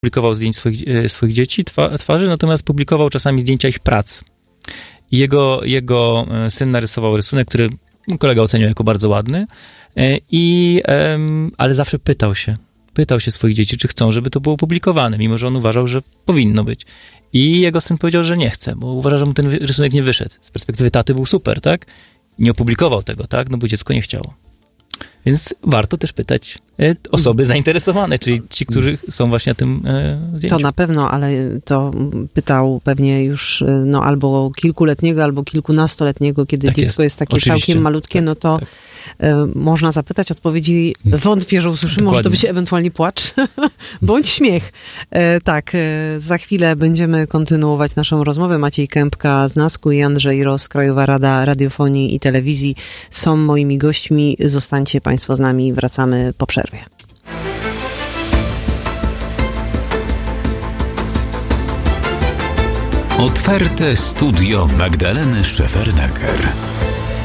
publikował zdjęć swoich dzieci, twarzy, natomiast publikował czasami zdjęcia ich prac. I jego syn narysował rysunek, który kolega oceniał jako bardzo ładny, ale zawsze pytał się swoich dzieci, czy chcą, żeby to było publikowane, mimo że on uważał, że powinno być. I jego syn powiedział, że nie chce, bo uważa, że mu ten rysunek nie wyszedł. Z perspektywy taty był super, tak? Nie opublikował tego, tak? No bo dziecko nie chciało. Więc warto też pytać osoby zainteresowane, czyli ci, którzy są właśnie na tym zdjęciu. To na pewno, ale to pytał pewnie już albo kilkuletniego, albo kilkunastoletniego, kiedy tak dziecko jest takie oczywiście całkiem malutkie, tak, no to tak. Można zapytać, odpowiedzi wątpię, że usłyszymy. Dokładnie. Może to być ewentualnie płacz bądź śmiech. Tak, za chwilę będziemy kontynuować naszą rozmowę. Maciej Kępka z NASK-u i Andrzej Ross, Krajowa Rada Radiofonii i Telewizji są moimi gośćmi. Zostańcie Państwo z nami, wracamy po przerwie. Otwarte studio Magdaleny Szefernaker.